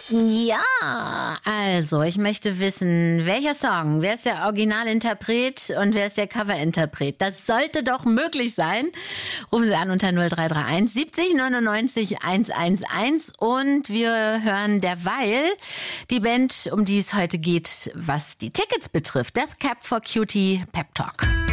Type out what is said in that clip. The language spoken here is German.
Ja, also ich möchte wissen, welcher Song, wer ist der Originalinterpret und wer ist der Coverinterpret? Das sollte doch möglich sein. Rufen Sie an unter 0331 70 99 111 und wir hören derweil die Band, um die es heute geht, was die Tickets betrifft. Death Cab for Cutie Pep Talk.